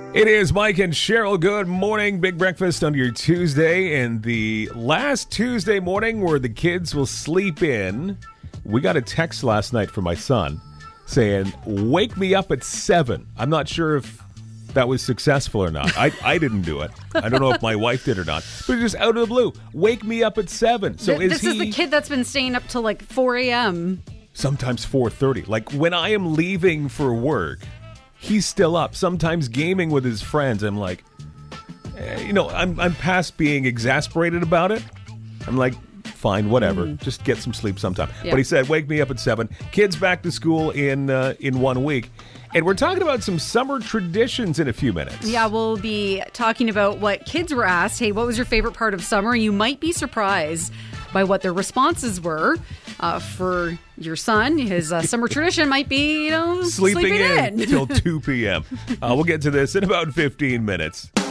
It is Mike and Cheryl. Good morning. Big breakfast on your Tuesday. And the last Tuesday morning where the kids will sleep in, we got a text last night from my son saying, wake me up at 7. I'm not sure if that was successful or not. I didn't do it. I don't know if my wife did or not. But just out of the blue, wake me up at 7. So this is the kid that's been staying up till like 4 a.m. Sometimes 4:30. Like when I am leaving for work, he's still up, sometimes gaming with his friends. I'm like, I'm past being exasperated about it. I'm like, fine, whatever. Just get some sleep sometime. Yeah. But he said, wake me up at 7. Kids back to school in 1 week. And we're talking about some summer traditions in a few minutes. Yeah, we'll be talking about what kids were asked. Hey, what was your favorite part of summer? You might be surprised by what their responses were. For your son, his summer tradition might be, sleeping in until 2 p.m. We'll get to this in about 15 minutes.